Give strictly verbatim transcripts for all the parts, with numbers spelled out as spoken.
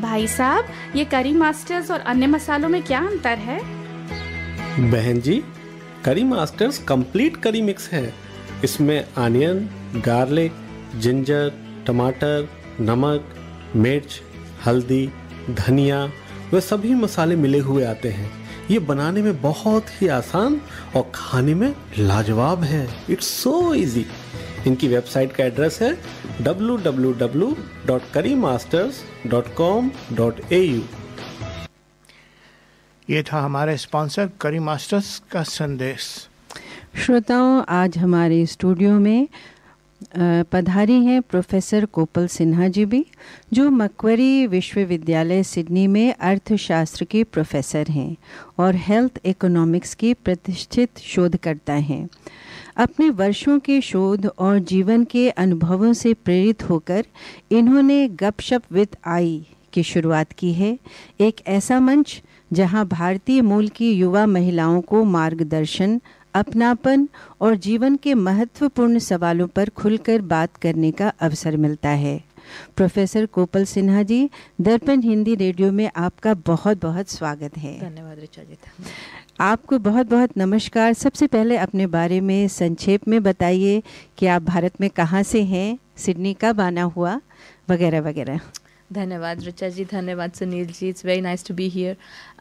भाई साहब, ये करी मास्टर्स और अन्य मसालों में क्या अंतर है? बहन जी, करी मास्टर्स कंप्लीट करी मिक्स है। इसमें अनियन, गार्लिक, जिंजर, टमाटर, नमक, मिर्च, हल्दी, धनिया वे सभी मसाले मिले हुए आते हैं। ये बनाने में बहुत ही आसान और खाने में लाजवाब है। It's so easy. इनकी वेबसाइट का एड्रेस है डब्ल्यू डब्ल्यू डब्ल्यू डॉट करी masters dot com dot A you. ये था हमारे स्पॉन्सर करी मास्टर्स का संदेश। श्रोताओं, आज हमारे स्टूडियो में पधारी हैं प्रोफेसर कोपल सिन्हा जी भी, जो मैक्वेरी विश्वविद्यालय सिडनी में अर्थशास्त्र के प्रोफेसर हैं और हेल्थ इकोनॉमिक्स की प्रतिष्ठित शोधकर्ता हैं। अपने वर्षों के शोध और जीवन के अनुभवों से प्रेरित होकर इन्होंने गपशप विद आई की शुरुआत की है, एक ऐसा मंच जहां भारतीय मूल की युवा महिलाओं को मार्गदर्शन, अपनापन और जीवन के महत्वपूर्ण सवालों पर खुलकर बात करने का अवसर मिलता है। प्रोफेसर कोपल सिन्हा जी, दर्पण हिंदी रेडियो में आपका बहुत बहुत स्वागत है। धन्यवाद ऋचा जी। आपको बहुत बहुत नमस्कार। सबसे पहले अपने बारे में संक्षेप में बताइए कि आप भारत में कहाँ से हैं, सिडनी कब आना हुआ, वगैरह वगैरह। धन्यवाद ऋचा जी, धन्यवाद Sunil ji, it's very nice to be here.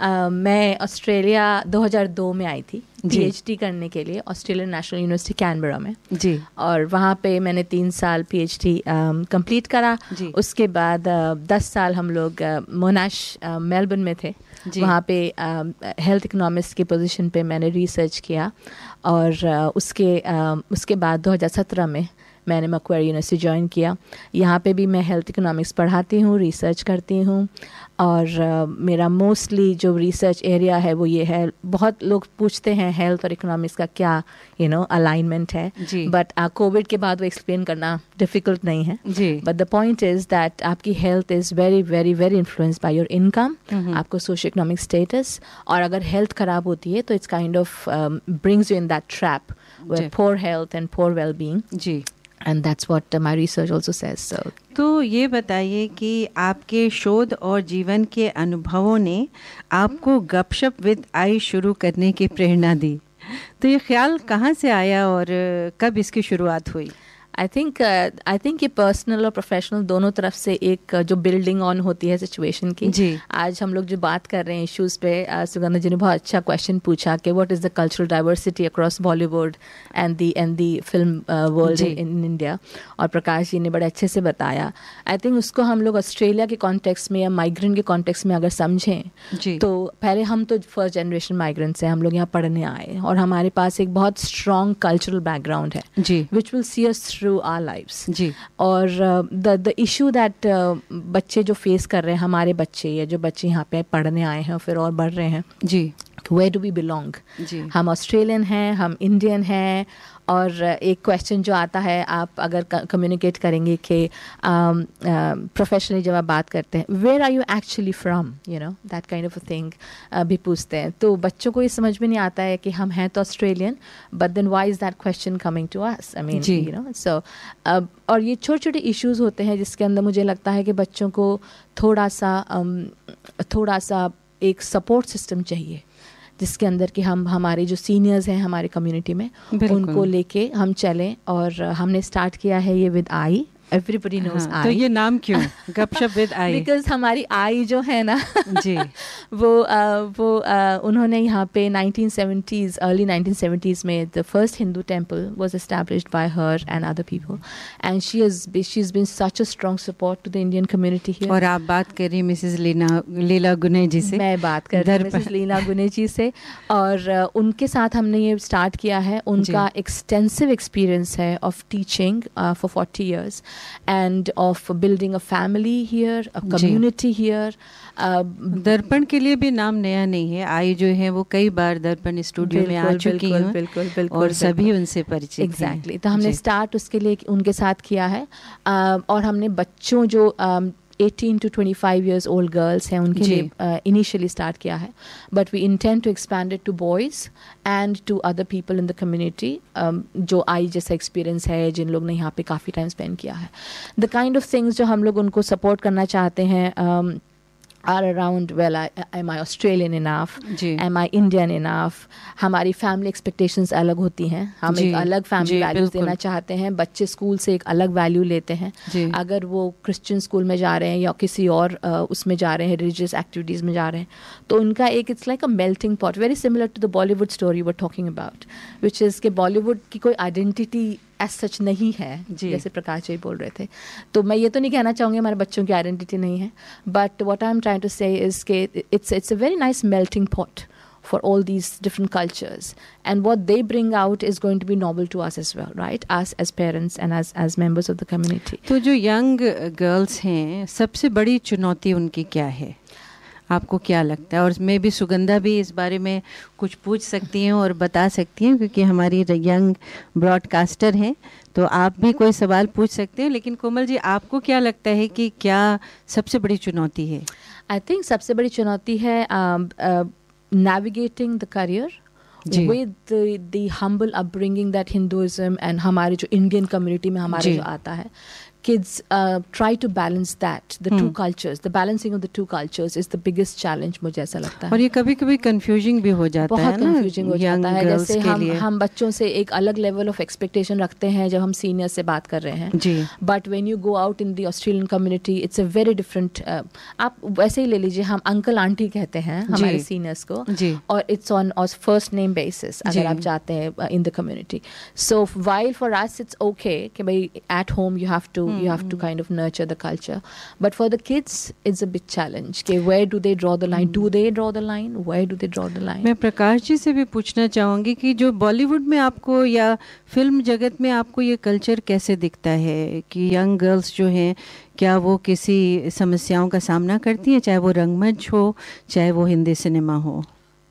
मैं ऑस्ट्रेलिया दो हज़ार दो में आई थी पीएचडी करने के लिए, ऑस्ट्रेलियन नेशनल यूनिवर्सिटी कैनबरा में जी। और वहाँ पे मैंने तीन साल पीएचडी कंप्लीट करा जी। उसके बाद uh, दस साल हम लोग मोनाश uh, मेलबर्न में थे। वहाँ पे हेल्थ uh, इकोनॉमिक्स की पोजीशन पे मैंने रिसर्च किया और uh, उसके uh, उसके बाद दो हज़ार सत्रह में मैंने मैक्वेरी यूनिवर्सिटी ज्वाइन किया। यहाँ पे भी मैं हेल्थ इकोनॉमिक्स पढ़ाती हूँ, रिसर्च करती हूँ और uh, मेरा मोस्टली जो रिसर्च एरिया है वो ये है। बहुत लोग पूछते हैं हेल्थ और इकोनॉमिक्स का क्या यू नो अलाइनमेंट है, बट कोविड के बाद वो एक्सप्लेन करना डिफ़िकल्ट नहीं है। But the point is that आपकी health is very very very influenced by your income, आपको सोशो इकोनॉमिक स्टेटस, और अगर हेल्थ ख़राब होती है तो it's kind of brings you in that trap where pour health and pour well being ji. And that's what uh, my research also says. So, तो ये बताइए कि आपके शोध और जीवन के अनुभवों ने आपको गपशप विद आई शुरू करने की प्रेरणा दी। तो ये ख्याल कहाँ से आया और कब इसकी शुरुआत हुई? आई थिंक आई थिंक ये पर्सनल और प्रोफेशनल दोनों तरफ से एक uh, जो बिल्डिंग ऑन होती है सिचुएशन की जी। आज हम लोग जो बात कर रहे हैं इश्यूज़ पे, uh, सुगंधा जी ने बहुत अच्छा क्वेश्चन पूछा कि what is the cultural diversity across Bollywood and the and the film world in India, और प्रकाश जी ने बड़े अच्छे से बताया। आई थिंक उसको हम लोग ऑस्ट्रेलिया के कॉन्टेक्स्ट में या माइग्रेंट के कॉन्टेक्स्ट में अगर समझें तो पहले हम तो फर्स्ट जनरेशन माइग्रेंट्स हैं, हम लोग यहाँ पढ़ने आए और हमारे पास एक बहुत स्ट्रॉन्ग कल्चरल बैकग्राउंड है जी, which will see us through our lives जी। और द द इशू दैट बच्चे जो फेस कर रहे हैं, हमारे बच्चे या जो बच्चे यहाँ पे पढ़ने आए हैं फिर और बढ़ रहे हैं जी, वेयर डू वी बिलोंग। हम ऑस्ट्रेलियन हैं, हम इंडियन हैं, और एक क्वेश्चन जो आता है, आप अगर कम्युनिकेट करेंगे कि प्रोफेशनली जब आप बात करते हैं, where are you actually from, you know that kind of a thing भी पूछते हैं। तो बच्चों को ये समझ में नहीं आता है कि हम हैं तो Australian, but then why is that question coming to us, I mean you know. सो और ये छोटे छोटे इश्यूज़ होते हैं जिसके अंदर मुझे लगता है कि बच्चों को थोड़ा सा um, थोड़ा सा एक सपोर्ट सिस्टम चाहिए, जिसके अंदर कि हम हमारे जो सीनियर्स हैं हमारे कम्युनिटी में उनको लेके हम चलें। और हमने स्टार्ट किया है ये with I, everybody knows I. तो ये नाम क्यों गपशप विद आई? बिकॉज हमारी आई जो है ना जी वो आ, वो आ, उन्होंने यहाँ पे nineteen seventies early nineteen seventies में the first Hindu temple was established bye her and other people, and she is she is been such a strong support to the Indian community here. और आप बात कर रही मिसेस लीना लीला गुने जी से? मैं बात कर रही हूँ मिसेस लीला गुने जी से, और uh, उनके साथ हमने ये स्टार्ट किया है। उनका एक्सटेंसिव एक्सपीरियंस है of teaching for forty years and of building a family here, a community here. uh, दर्पण के लिए भी नाम नया नहीं है। आई जो है वो कई बार दर्पण स्टूडियो में आ चुकी हैं, बिल्कुल बिल्कुल, और सभी उनसे परिचित हैं। एग्जैक्टली। तो हमने स्टार्ट उसके लिए उनके साथ किया है, uh, और हमने बच्चों जो um, eighteen to twenty-five years old girls हैं उनके लिए इनिशियली स्टार्ट किया है, but we intend to expand it to boys and to other people in the community जो आई जैसा एक्सपीरियंस है, जिन लोग ने यहाँ पे काफ़ी टाइम स्पेंड किया है। द काइंड ऑफ थिंग्स जो हम लोग उनको सपोर्ट करना चाहते हैं, um, are around, well, I, am I Australian enough? Ji. Am I Indian enough? हमारी फैमिली एक्सपेक्टेशंस अलग होती हैं, हम एक अलग फैमिली वैल्यूज देना चाहते हैं, बच्चे स्कूल से एक अलग वैल्यू लेते हैं. अगर वो क्रिश्चियन स्कूल में जा रहे हैं या किसी और uh, उसमें जा रहे हैं, रिलीजियस एक्टिविटीज़ में जा रहे हैं, तो उनका एक it's like a melting pot, very similar to the Bollywood story were talking about, which is कि बॉलीवुड की कोई आइडेंटिटी एज सच नहीं है, जैसे प्रकाश जी बोल रहे थे. तो मैं ये तो नहीं कहना चाहूँगी हमारे बच्चों की आइडेंटिटी नहीं है, but what I am trying to से इज़ के it's it's a very nice melting pot for all these different cultures, and what they bring out is going to be novel to us as well, right? Us as parents and as as members of the community. तो जो young girls हैं, सबसे बड़ी चुनौती उनकी क्या है, आपको क्या लगता है? और मैं भी सुगंधा भी इस बारे में कुछ पूछ सकती हैं और बता सकती हैं, क्योंकि हमारी यंग ब्रॉडकास्टर हैं, तो आप भी कोई सवाल पूछ सकते हैं. लेकिन कोमल जी, आपको क्या लगता है कि क्या सबसे बड़ी चुनौती है? आई थिंक सबसे बड़ी चुनौती है uh, uh, navigating the career ji. with the, the humble upbringing that Hinduism and हमारे जो Indian community में हमारे जो आता है, kids uh, try to balance that, the hmm. two cultures, the balancing of the two cultures is the biggest challenge, मुझे ऐसा लगता है. और ये कभी कभी confusing भी हो जाता है ना, बहुत confusing हो जाता है. जैसे हम हम बच्चों से एक अलग level of expectation रखते हैं जब हम seniors से बात कर रहे हैं जी. But when you go out in the Australian community, it's a very different. Uh, आप वैसे ही ले लीजिए, हम अंकल आंटी कहते हैं हमारे seniors को, जी. और it's on on first name basis अगर आप जाते हैं uh, in the community. So while for us it's okay कि भाई at home you have to you have to kind of nurture the culture, but for the kids it's a big challenge कि where do they draw the line, do they draw the line, where do they draw the line. मैं प्रकाश जी से भी पूछना चाहूँगी कि जो बॉलीवुड में आपको या फिल्म जगत में आपको ये कल्चर कैसे दिखता है कि यंग गर्ल्स जो हैं, क्या वो किसी समस्याओं का सामना करती हैं, चाहे वो रंगमंच हो, चाहे वो हिंदी सिनेमा हो?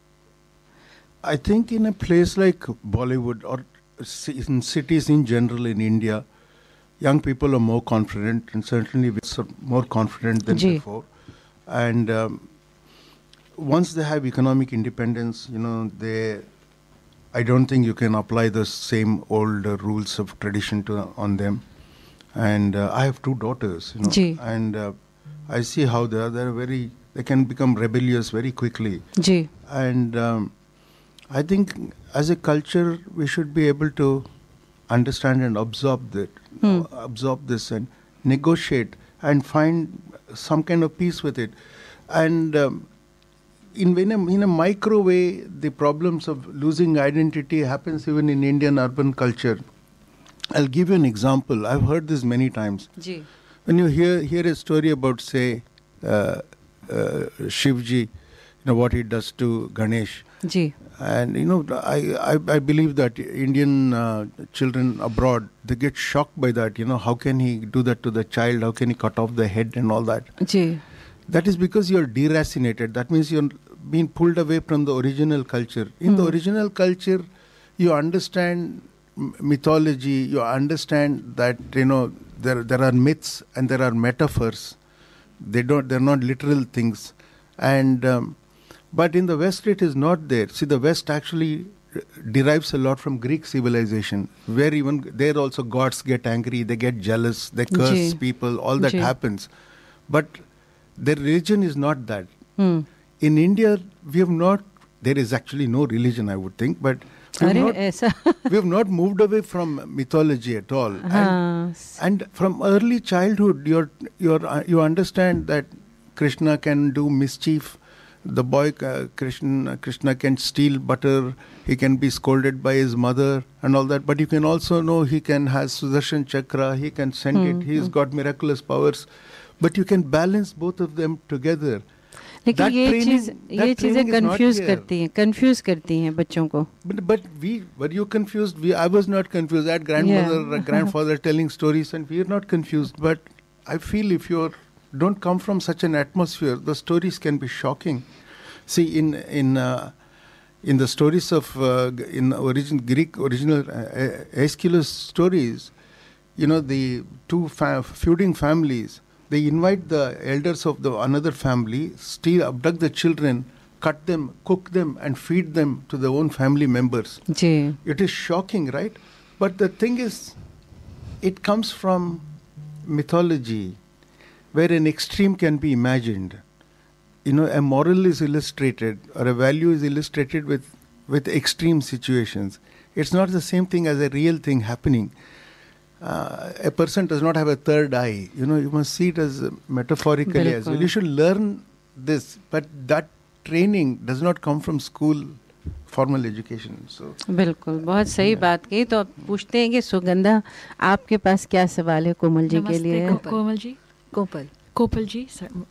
I think in a place like Bollywood or in cities in general in India, young people are more confident, and certainly more confident than Ji. before. And um, once they have economic independence, you know, they, I don't think you can apply the same old uh, rules of tradition to on them. And uh, I have two daughters, you know, Ji. and uh, I see how they are. They're very, they can become rebellious very quickly. Ji. And um, I think as a culture, we should be able to understand and absorb that, hmm. uh, absorb this and negotiate and find some kind of peace with it. And um, in, in, a, in a micro way, the problems of losing identity happens even in Indian urban culture. I'll give you an example. I've heard this many times. Ji. When you hear hear a story about, say, uh, uh, Shivji, you know, what he does to Ganesh. Ji. And, you know, I, I, I believe that Indian uh, children abroad, they get shocked by that. You know, how can he do that to the child? How can he cut off the head and all that? Ji. That is because you're deracinated. That means you're being pulled away from the original culture. In hmm. the original culture, you understand mythology, you understand that, you know, there there are myths and there are metaphors. They don't, they're not literal things. And... Um, But in the West, it is not there. See, the West actually derives a lot from Greek civilization, where even there also gods get angry, they get jealous, they curse Ji. people, all that Ji. happens. But their religion is not that. Hmm. In India, we have not, there is actually no religion, I would think, but we have, not, we have not moved away from mythology at all. And, and from early childhood, you're, you're, uh, you understand that Krishna can do mischief. The boy uh, Krishna, Krishna can steal butter, he can be scolded by his mother and all that, but you can also know he can has Sudarshan Chakra, he can send hmm. it, he's hmm. got miraculous powers, but you can balance both of them together. लेकिन ये चीज ये चीजें confuse करती हैं confuse करती हैं बच्चों को. But but we were you confused? We I was not confused. I had grandmother, yeah. grandfather telling stories, and we are not confused. But I feel if you're don't come from such an atmosphere, the stories can be shocking. See, in in uh, in the stories of uh, in origin Greek original uh, Aeschylus stories, you know, the two fa- feuding families, they invite the elders of the another family, steal, abduct the children, cut them, cook them, and feed them to their own family members. Jee. It is shocking, right? But the thing is, it comes from mythology, where an extreme can be imagined. you know, a moral is illustrated or a value is illustrated with, with extreme situations. It's not the same thing as a real thing happening. Uh, a person does not have a third eye. You know, you must see it as uh, metaphorically Bilkul. as well. You should learn this, but that training does not come from school, formal education. So बिल्कुल, बहुत सही बात कही. तो अब पूछते हैं कि सुगंधा, आपके पास क्या सवाल है कोमल जी के लिए? नमस्ते कोमल जी. कोपल. कोपल जी, sorry.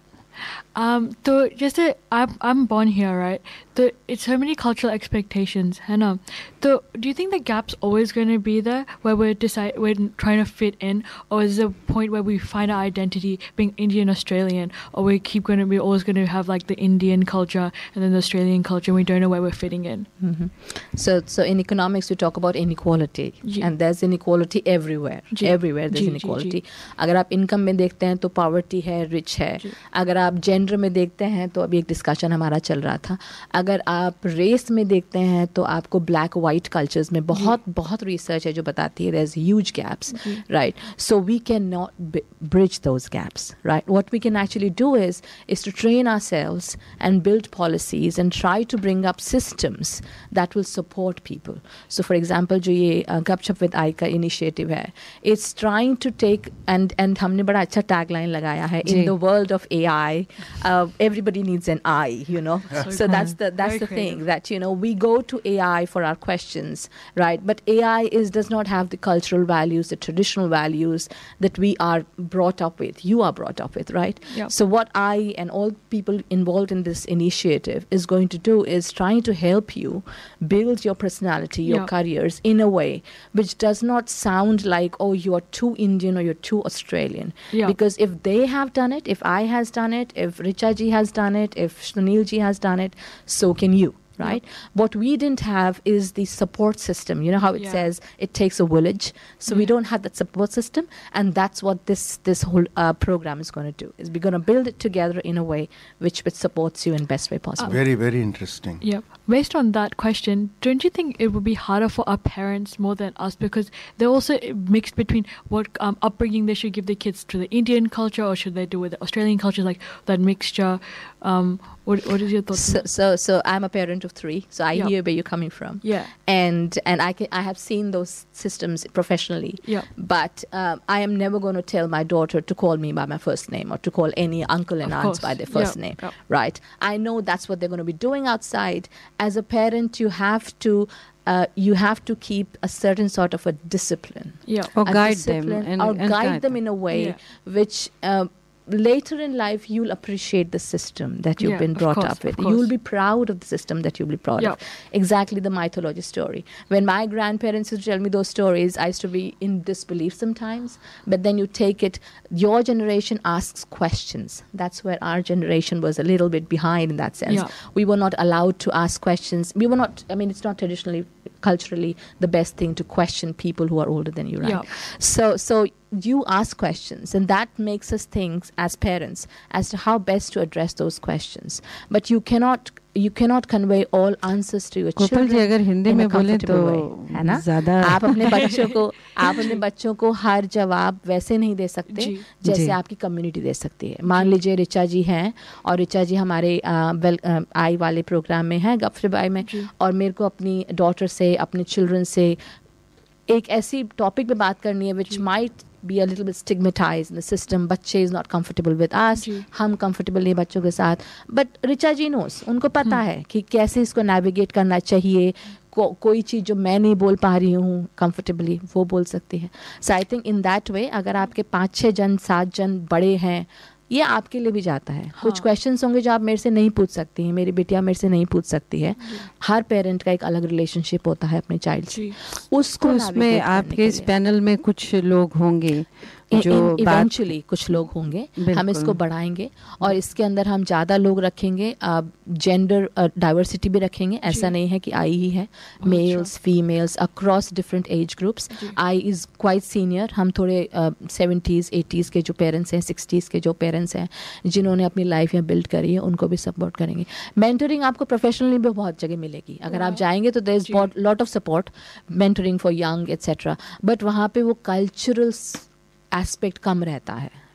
Um, तो जैसे I'm I'm born here, right? So it's so many cultural expectations, है ना? So do you think the gap's always going to be there, where we're decide we're trying to fit in, or is there a point where we find our identity being Indian Australian, or we keep going to be always going to have like the Indian culture and then the Australian culture, and we don't know where we're fitting in? Mm-hmm. So so in economics we talk about inequality, ji. and there's inequality everywhere. Ji. Everywhere there's ji, inequality. जी, जी. अगर आप income में देखते हैं तो poverty है, rich है. जी. अगर आप जेंडर में देखते हैं तो अभी एक डिस्कशन हमारा चल रहा था. अगर आप रेस में देखते हैं तो आपको ब्लैक वाइट कल्चर्स में बहुत बहुत रिसर्च है जो बताती है there's huge gaps, right? So we cannot b- bridge those gaps, right? What we can actually do is is to train ourselves and build policies and try to bring up systems that will support people. So for example जो ये गपशप with I का initiative है, it's trying to take and and हमने बड़ा अच्छा tagline लगाया है, in the world of A I uh, everybody needs an eye, you know. So So that's the that's Very the creative. thing, that you know we go to A I for our questions, right? But A I is does not have the cultural values, the traditional values that we are brought up with. You are brought up with, right? Yep. So what I and all people involved in this initiative is going to do is trying to help you build your personality, your Yep. careers in a way which does not sound like, oh, you are too Indian or you're too Australian. Yep. Because if they have done it, if I has done it, if Richa ji has done it, if Sunil ji has done it, so can you. Right? What we didn't have is the support system. You know how it Yeah. says it takes a village. So we Yeah. don't have that support system, and that's what this this whole uh, program is going to do. Is we're going to build it together in a way which which supports you in best way possible. very, very interesting. Yeah. Based on that question, don't you think it would be harder for our parents more than us, because they're also mixed between what um, upbringing they should give their kids to the Indian culture, or should they do with the Australian culture, like that mixture? Um, what what is your thoughts? So, on that? so so I'm a parent of three, so I Yeah. hear where you're coming from. Yeah. And and I can I have seen those systems professionally. Yeah. But um, I am never going to tell my daughter to call me by my first name, or to call any uncle and Of aunts course. by their first Yeah. name. Yeah. Right? I know that's what they're going to be doing outside. As a parent, you have to uh, you have to keep a certain sort of a discipline. Yeah. Or A guide them discipline, and, or and guide them in a way Yeah. which um, later in life you'll appreciate the system that you've Yeah, been of brought course, up with. of course. You'll be proud of the system that you'll be proud Yeah. of. Exactly the mythology story. When my grandparents used to tell me those stories, I used to be in disbelief sometimes. But then you take it, your generation asks questions. That's where our generation was a little bit behind in that sense. Yeah. We were not allowed to ask questions. We were not, I mean, it's not traditionally, culturally, the best thing to question people who are older than you, right? Yeah. So, so you ask questions, and that makes us think as parents as to how best to address those questions. But you cannot you cannot convey all answers to your कोपल children जी अगर Hindi in a में बोले तो comfortable way, है ना? ज़्यादा आप अपने बच्चों को आप अपने बच्चों को हर जवाब वैसे नहीं दे सकते जी। जैसे जी। आपकी कम्युनिटी दे सकती है. मान लीजिए रिचा जी हैं, और रिचा जी हमारे आ, वेल आ, आई वाले प्रोग्राम में हैं, गपशप आई में, जी। और मेरे को अपनी डॉटर से, अपने चिल्ड्रन से एक ऐसी टॉपिक पे बात करनी है which might be a little bit stigmatized in the system. बच्चे is not comfortable with us, जी। हम comfortable नहीं बच्चों के साथ. But रिचा जी knows, उनको पता है कि कैसे इसको navigate करना चाहिए. को, कोई चीज़ जो मैं नहीं बोल पा रही हूँ comfortably, वो बोल सकती है. So I think in that way, अगर आपके पाँच छः जन सात जन बड़े हैं, ये आपके लिए भी जाता है. हाँ. कुछ क्वेश्चंस होंगे जो आप मेरे से नहीं पूछ सकती हैं, मेरी बिटिया मेरे से नहीं पूछ सकती है. हर पेरेंट का एक अलग रिलेशनशिप होता है अपने चाइल्ड से. जी. उसको तो उसमें navigate करने आपके के इस लिए. पैनल में कुछ लोग होंगे जो बात इवेंचुअली कुछ लोग होंगे, हम बिल्कुल। इसको बढ़ाएंगे, और इसके अंदर हम ज़्यादा लोग रखेंगे, जेंडर डाइवर्सिटी भी रखेंगे. ऐसा नहीं है कि आई ही है, mails females across different age groups. I is quite senior. हम थोड़े सेवेंटीज़ एटीज़ के जो पेरेंट्स हैं, सिक्सटीज़ के जो पेरेंट्स हैं जिन्होंने अपनी लाइफ यहाँ बिल्ड करी है, उनको भी सपोर्ट करेंगे. मेंटरिंग आपको प्रोफेशनली भी बहुत जगह मिलेगी. अगर आप जाएंगे तो there is lot of support, mentoring for young etcetera. But वहाँ पे वो कल्चरल एस्पेक्ट कम रहता है,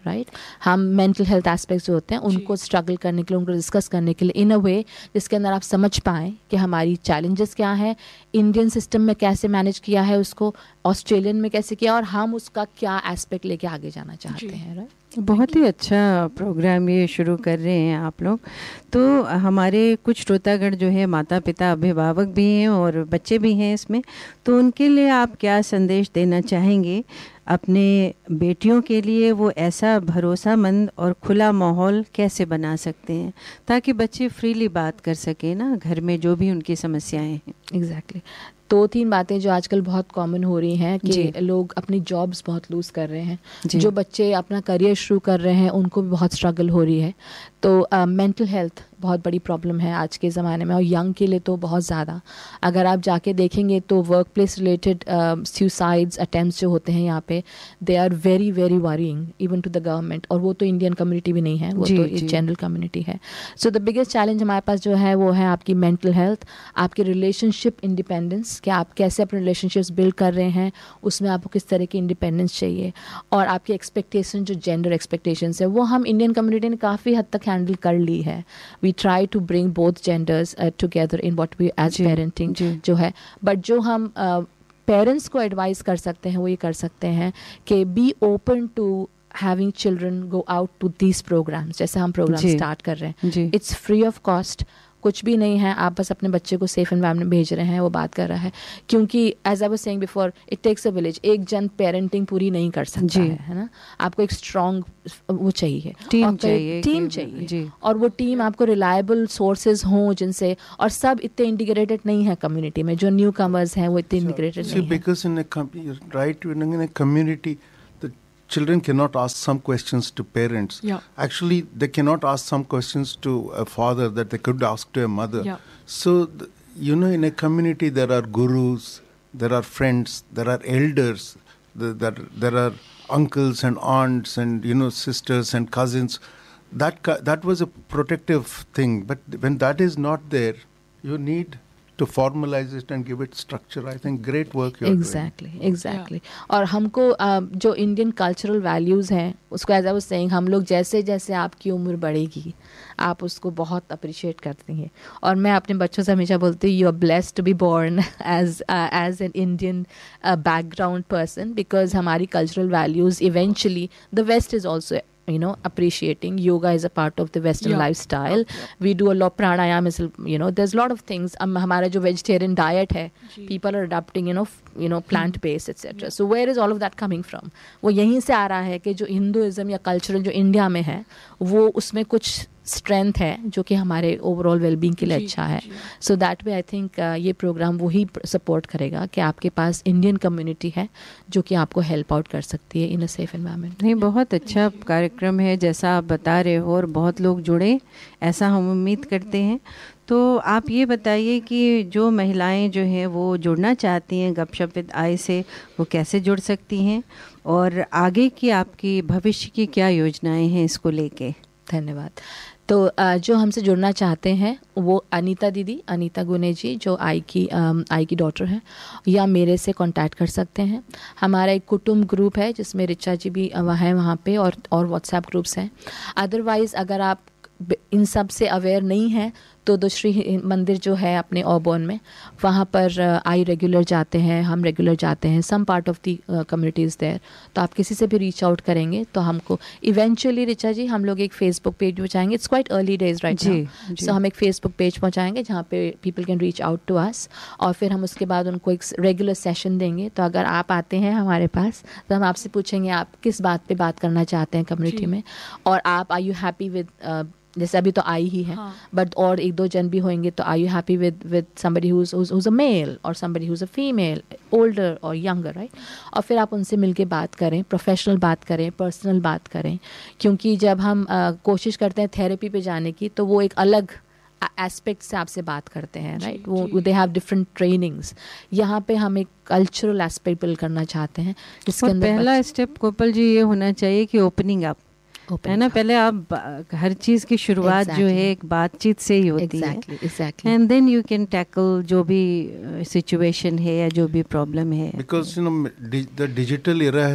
राइट right? हम मेंटल हेल्थ एस्पेक्ट्स जो होते हैं उनको स्ट्रगल करने के लिए, उनको डिस्कस करने के लिए इन अ वे जिसके अंदर आप समझ पाएँ कि हमारी चैलेंजेस क्या हैं, इंडियन सिस्टम में कैसे मैनेज किया है उसको, ऑस्ट्रेलियन में कैसे किया, और हम उसका क्या एस्पेक्ट लेके आगे जाना चाहते हैं. राइट, बहुत ही अच्छा प्रोग्राम ये शुरू कर रहे हैं आप लोग. तो हमारे कुछ श्रोतागण जो है माता पिता अभिभावक भी हैं और बच्चे भी हैं इसमें, तो उनके लिए आप क्या संदेश देना चाहेंगे अपने बेटियों के लिए? वो ऐसा भरोसामंद और खुला माहौल कैसे बना सकते हैं ताकि बच्चे फ्रीली बात कर सकें ना घर में जो भी उनकी समस्याएं हैं? Exactly exactly. दो तीन बातें जो आजकल बहुत कॉमन हो रही हैं कि लोग अपनी जॉब्स बहुत लूज़ कर रहे हैं, जो बच्चे अपना करियर शुरू कर रहे हैं उनको भी बहुत स्ट्रगल हो रही है. तो मेंटल uh, हेल्थ बहुत बड़ी प्रॉब्लम है आज के ज़माने में, और यंग के लिए तो बहुत ज़्यादा. अगर आप जाके देखेंगे तो work place related suicides attempts जो होते हैं यहाँ पे, they are very very worrying even to the government. और वो तो इंडियन कम्युनिटी भी नहीं है, वो तो जनरल कम्युनिटी है. सो द बिगेस्ट चैलेंज हमारे पास जो है वो है आपकी मेंटल हेल्थ, आपके रिलेशनशिप इंडिपेंडेंस, कि आप कैसे अपने रिलेशनशिप्स बिल्ड कर रहे हैं, उसमें आपको किस तरह की इंडिपेंडेंस चाहिए, और आपकी एक्सपेक्टेशन जो जेंडर एक्सपेक्टेशंस है वो हम इंडियन कम्युनिटी ने काफ़ी हद तक हैंडल कर ली है. We try to bring both genders uh, together in what we as ji, parenting जी. जो है, बट जो हम पेरेंट्स uh, को एडवाइस कर सकते हैं वो ये कर सकते हैं कि be open to having children go out to these programmes. जैसे हम प्रोग्राम स्टार्ट कर रहे हैं, इट्स फ्री ऑफ कॉस्ट, कुछ भी नहीं है, आप बस अपने बच्चे को सेफ एनवायरनमेंट भेज रहे हैं, वो बात कर रहा है. क्योंकि as I was saying before, it takes a village. एक जन पेरेंटिंग पूरी नहीं कर सकता है, है ना. आपको एक स्ट्रॉन्ग वो चाहिए, टीम चाहिए, टीम चाहिए, और वो टीम आपको रिलायबल सोर्सेज हों जिनसे, और सब इतने इंटीग्रेटेड नहीं है कम्युनिटी में, जो न्यू कमर्स हैं वो इतने इंटीग्रेटेड नहीं है. Because in a right in a community children cannot ask some questions to parents. Yeah. Actually, they cannot ask some questions to a father that they could ask to a mother. Yeah. So, th- you know, in a community there are gurus, there are friends, there are elders, there, there, there are uncles and aunts and, you know, sisters and cousins. That ca- that was a protective thing. But when that is not there, you need to formalize it and give it structure. I think great work you're exactly, doing. Exactly. Yeah. और हमको uh, जो Indian cultural values हैं उसको as I was saying, हम लोग जैसे जैसे आपकी उम्र बढ़ेगी आप उसको बहुत अप्रिशिएट करती हैं. और मैं अपने बच्चों से हमेशा बोलती हूँ, you are blessed to be born as as an Indian background person, because हमारी cultural values eventually the waste is also you know appreciating. Yoga is a part of the Western yeah. lifestyle. Yeah, yeah. We do a lot. Pranayam is, you know, there's a lot of things. um, हमारा जो vegetarian diet है, people are adopting, you know, f- you know, plant based et cetera. So where is all of that coming from? वो यहीं से आ रहा है कि जो हिंदुइज्म या कल्चरल जो इंडिया में है वो उसमें कुछ स्ट्रेंथ है जो कि हमारे ओवरऑल वेलबींग के लिए अच्छा है. So that way I think ये प्रोग्राम वही सपोर्ट करेगा कि आपके पास इंडियन कम्युनिटी है जो कि आपको हेल्प आउट कर सकती है इन अ सेफ एनवायरनमेंट. नहीं, बहुत अच्छा कार्यक्रम है जैसा आप बता रहे हो, और बहुत लोग जुड़े ऐसा हम उम्मीद करते हैं. तो आप ये बताइए कि जो महिलाएं जो हैं वो जुड़ना चाहती हैं गपशप विद आई से, वो कैसे जुड़ सकती हैं, और आगे की आपकी भविष्य की क्या योजनाएं हैं इसको लेके? धन्यवाद. तो जो हमसे जुड़ना चाहते हैं वो अनीता दीदी, अनीता गुने जी, जो आई की आई की डॉटर हैं, या मेरे से कांटेक्ट कर सकते हैं. हमारा एक कुटुंब ग्रुप है जिसमें रिचा जी भी हैं वहाँ पे, और और व्हाट्सएप ग्रुप्स हैं. अदरवाइज़ अगर आप इन सब से अवेयर नहीं हैं तो दोश्री मंदिर जो है अपने ऑबॉर्न में, वहाँ पर आई रेगुलर जाते हैं, हम रेगुलर जाते हैं. Some part of the communities there. तो आप किसी से भी रीच आउट करेंगे तो हमको इवेंचुअली रिचा जी हम लोग एक Facebook page पहुँचाएंगे. It's quite early days right now. सो हम एक फेसबुक पेज पहुँचाएंगे जहाँ पे people can reach out to us, और फिर हम उसके बाद उनको एक रेगुलर सेशन देंगे. तो अगर आप आते हैं हमारे पास तो हम आपसे पूछेंगे आप किस बात पर बात करना चाहते हैं कम्युनिटी में, और आप आर यू हैप्पी विद, जैसे अभी तो आई ही है, बट और एक दो जन भी होंगे, तो are you happy with with somebody who is a mail और somebody who is a female, older और यंगर, राइट. और फिर आप उनसे मिलके बात करें, प्रोफेशनल बात करें, पर्सनल बात करें. क्योंकि जब हम uh, कोशिश करते हैं थेरेपी पे जाने की तो वो एक अलग एस्पेक्ट से आपसे बात करते हैं, राइट. वो दे हैव डिफरेंट ट्रेनिंग्स. यहाँ पे हम एक कल्चरल एस्पेक्ट बिल्ड करना चाहते हैं जिसके अंदर पहला स्टेप गोपाल जी ये होना चाहिए कि ओपनिंग अप है ना. पहले आप हर चीज़ की शुरुआत exactly. जो है एक बातचीत से ही होती exactly, है exactly. And then you can tackle जो भी सिचुएशन है या जो भी प्रॉब्लम है. Because you know the digital era has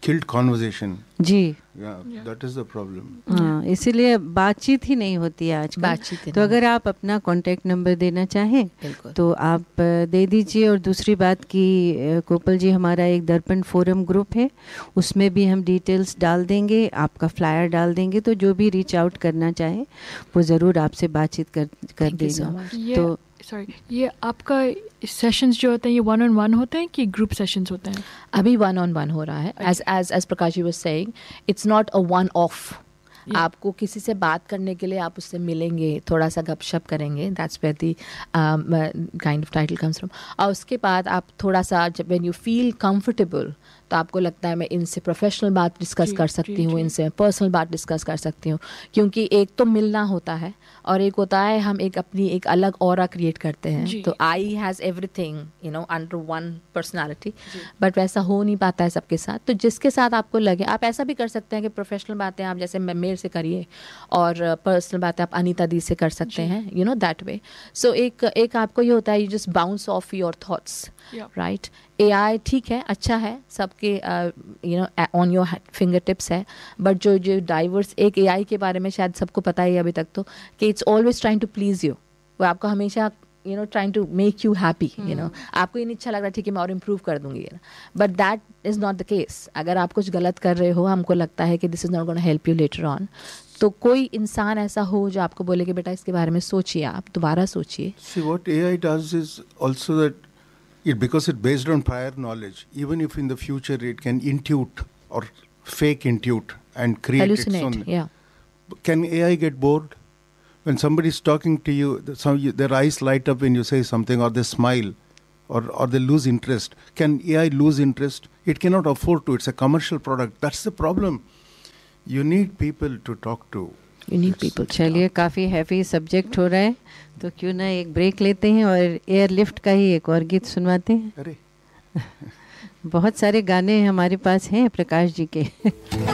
killed conversation. Ji Yeah, yeah. That is the problem. हाँ, इसीलिए बातचीत ही नहीं होती है आजकल। बातचीत तो अगर आप अपना कॉन्टैक्ट नंबर देना चाहें तो आप दे दीजिए। और दूसरी बात कि कोपल जी, हमारा एक दर्पण फोरम ग्रुप है, उसमें भी हम डिटेल्स डाल देंगे, आपका फ्लायर डाल देंगे, तो जो भी रीच आउट करना चाहे वो ज़रूर आपसे बातचीत कर कर देगा। तो सॉरी, ये आपका सेशंस जो होते हैं ये वन ऑन वन होते हैं कि ग्रुप सेशंस होते हैं? अभी वन ऑन वन हो रहा है। As as as Prakash ji was saying, it's not a one of. आपको किसी से बात करने के लिए आप उससे मिलेंगे, थोड़ा सा गपशप करेंगे, that's where the kind of title comes from. और उसके बाद आप थोड़ा सा जब व्हेन यू फील कंफर्टेबल, तो आपको लगता है मैं इनसे प्रोफेशनल बात डिस्कस कर सकती हूँ, इनसे पर्सनल बात डिस्कस कर सकती हूँ। क्योंकि एक तो मिलना होता है और एक होता है हम एक अपनी एक अलग ऑरा क्रिएट करते हैं। तो I has everything you know under one personality, but वैसा हो नहीं पाता है सबके साथ। तो जिसके साथ आपको लगे, आप ऐसा भी कर सकते हैं कि प्रोफेशनल बातें आप जैसे मेरे से करिए और पर्सनल बातें आप अनीता दी से कर सकते हैं, यू नो दैट वे। सो एक एक आपको ये होता है, you just bounce off your thoughts, right. ए आई ठीक है, अच्छा है, सबके you know on your finger tips है, बट जो जो डाइवर्स एक ए आई के बारे में शायद सबको पता ही अभी तक तो कि it's always trying to please you. वो आपको हमेशा you know trying to make you happy, you know आपको ये नहीं अच्छा लग रहा, ठीक है मैं और इम्प्रूव कर दूंगी, but that is not the case. अगर आप कुछ गलत कर रहे हो, हमको लगता है कि this is not gonna help you later on, तो कोई इंसान ऐसा हो जो आपको बोले कि बेटा इसके बारे में सोचिए, आप दोबारा सोचिए। See, what A I does is also that it, because it's based on prior knowledge, even if in the future it can intuit or fake intuit and create hallucinate, its own. yeah. Can A I get bored? When somebody is talking to you, the- some, you, their eyes light up when you say something, or they smile, or, or they lose interest. Can A I lose interest? It cannot afford to. It's a commercial product. That's the problem. You need people to talk to. You need people to चलिए, काफ़ी heavy subject हो रहा है, तो क्यों ना एक break लेते हैं और एयरलिफ्ट का ही एक और गीत सुनवाते हैं। अरे बहुत सारे गाने हमारे पास हैं प्रकाश जी के।